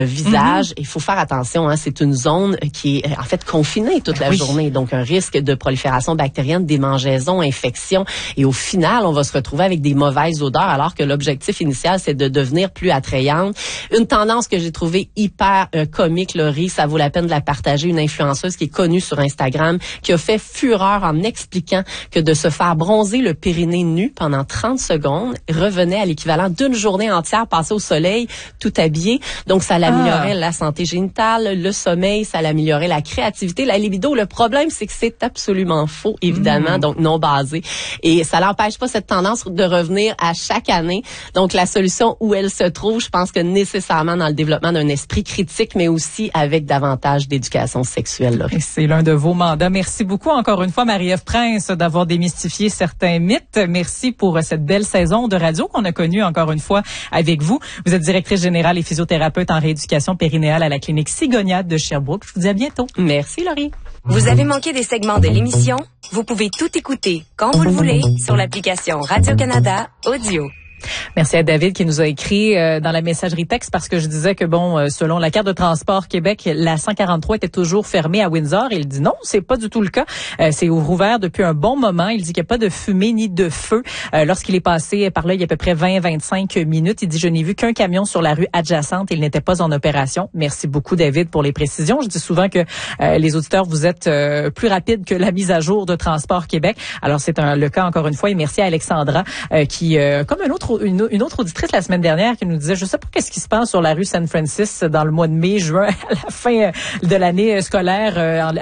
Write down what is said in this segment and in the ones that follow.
visage. Il faut faire attention, hein, c'est une zone qui est en fait confinée toute la journée, donc un risque de prolifération bactérienne, démangeaisons, infections, et au final, on va se retrouver avec des mauvaises odeurs alors que l'objectif initial, c'est de devenir plus attrayante. Une tendance que j'ai trouvée hyper comique, Laurie, ça vaut la peine de la partager, une influenceuse qui est connue sur Instagram, qui a fait fureur en expliquant que de se faire bronzer le périnée nu pendant 30 secondes revenait à l'équivalent d'une journée entière passée au soleil, tout habillé. Donc, ça l'améliorait la santé génitale, le sommeil, ça l'améliorait la créativité, la libido. Le problème, c'est que c'est absolument faux, évidemment, donc non basé. Et ça n'empêche pas cette tendance de revenir à chaque année. Donc, la solution où elle se trouve, je pense que nécessairement dans le développement d'un esprit critique, mais aussi avec davantage d'éducation sexuelle. Là. C'est l'un de vos mandats. Merci beaucoup encore une fois, Marie-Ève Prince, d'avoir démystifié certains mythes. Merci pour cette belle saison de radio qu'on a connue encore une fois avec vous. Vous êtes directrice générale et physiothérapeute en rééducation périnéale à la clinique Sigoniade de Sherbrooke. Je vous dis à bientôt. Merci, Laurie. Vous avez manqué des segments de l'émission? Vous pouvez tout écouter quand vous le voulez sur l'application Radio-Canada Audio. Merci à David qui nous a écrit dans la messagerie texte parce que je disais que selon la carte de transport Québec, la 143 était toujours fermée à Windsor. Il dit non, c'est pas du tout le cas. C'est rouvert depuis un bon moment. Il dit qu'il n'y a pas de fumée ni de feu. Lorsqu'il est passé par là, il y a à peu près 20-25 minutes. Il dit je n'ai vu qu'un camion sur la rue adjacente. Il n'était pas en opération. Merci beaucoup David pour les précisions. Je dis souvent que les auditeurs, vous êtes plus rapides que la mise à jour de Transport Québec. Alors c'est le cas encore une fois. Et merci à Alexandra qui, comme une autre auditrice la semaine dernière qui nous disait, je sais pas qu'est-ce qui se passe sur la rue Saint Francis dans le mois de mai, juin, à la fin de l'année scolaire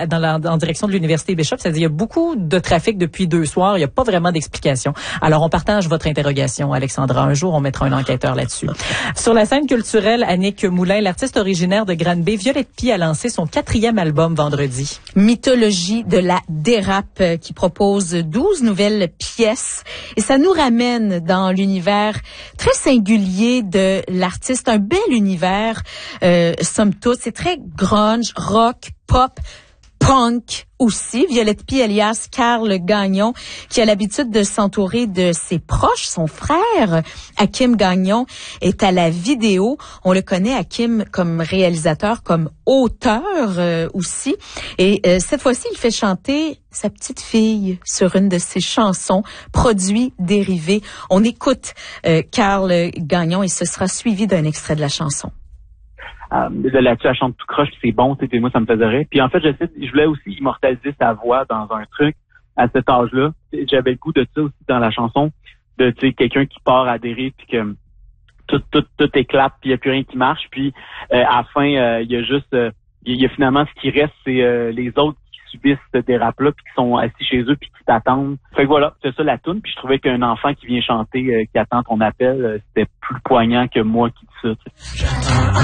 en direction de l'Université Bishop. Ça dit, il y a beaucoup de trafic depuis 2 soirs. Il n'y a pas vraiment d'explication. Alors, on partage votre interrogation, Alexandra. Un jour, on mettra un enquêteur là-dessus. Sur la scène culturelle, Annick Moulin, l'artiste originaire de Granby, Violette Pie, a lancé son 4e album vendredi. Mythologie de la dérape qui propose 12 nouvelles pièces. Et ça nous ramène dans l'univers très singulier de l'artiste, un bel univers, somme toute. C'est très grunge, rock, pop, punk aussi. Violette Pie, alias Carl Gagnon, qui a l'habitude de s'entourer de ses proches. Son frère, Hakim Gagnon, est à la vidéo. On le connaît, Hakim, comme réalisateur, comme auteur aussi. Et cette fois-ci, il fait chanter sa petite fille sur une de ses chansons, produits dérivés. On écoute Carl Gagnon et ce sera suivi d'un extrait de la chanson. Là-dessus, elle chante tout croche, puis c'est bon, tu sais, moi, ça me faisait rire. Puis en fait, je voulais aussi immortaliser sa voix dans un truc à cet âge-là. J'avais le goût de ça aussi dans la chanson, de, tu sais, quelqu'un qui part à dérive, puis que tout éclate, puis il n'y a plus rien qui marche. Puis à la fin, il y a juste, il y a finalement ce qui reste, c'est les autres qui subissent ce dérap-là, puis qui sont assis chez eux, puis qui t'attendent. Fait que voilà, c'est ça la toune. Puis je trouvais qu'un enfant qui vient chanter, qui attend ton appel, c'était plus poignant que moi qui dis ça.